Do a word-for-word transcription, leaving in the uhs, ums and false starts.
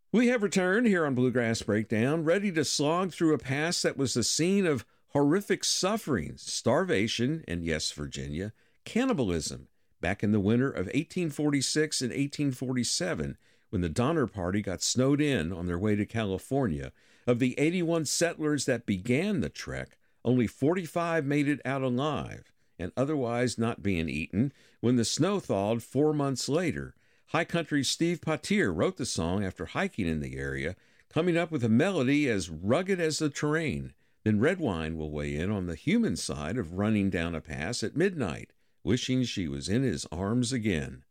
We have returned here on Bluegrass Breakdown, ready to slog through a past that was the scene of horrific suffering, starvation, and yes, Virginia, cannibalism, back in the winter of eighteen forty-six and eighteen forty-seven, when the Donner Party got snowed in on their way to California. Of the eighty-one settlers that began the trek, only forty-five made it out alive, and otherwise not being eaten, when the snow thawed four months later. High Country Steve Poitier wrote the song after hiking in the area, coming up with a melody as rugged as the terrain. Then Redwine will weigh in on the human side of running down a pass at midnight, wishing she was in his arms again.